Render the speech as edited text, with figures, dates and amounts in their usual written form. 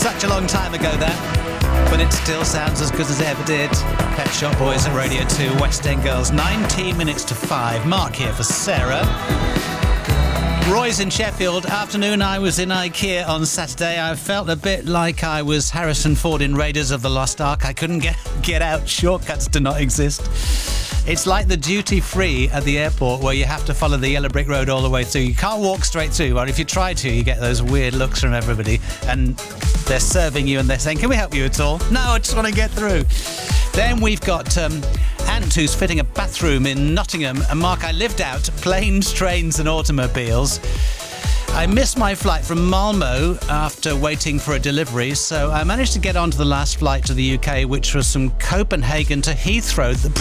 Such a long time ago that, but it still sounds as good as it ever did. Pet Shop Boys at Radio 2, West End Girls, 19 minutes to 5. Mark here for Sarah. Roy's in Sheffield. Afternoon, I was in IKEA on Saturday. I felt a bit like I was Harrison Ford in Raiders of the Lost Ark. I couldn't get out. Shortcuts do not exist. It's like the duty-free at the airport where you have to follow the yellow brick road all the way through. You can't walk straight through, or if you try to, you get those weird looks from everybody, and they're serving you and they're saying, "Can we help you at all?" "No, I just want to get through." Then we've got Ant, who's fitting a bathroom in Nottingham. And Mark, I lived out planes, trains and automobiles. I missed my flight from Malmo after waiting for a delivery, so I managed to get onto the last flight to the UK, which was from Copenhagen to Heathrow.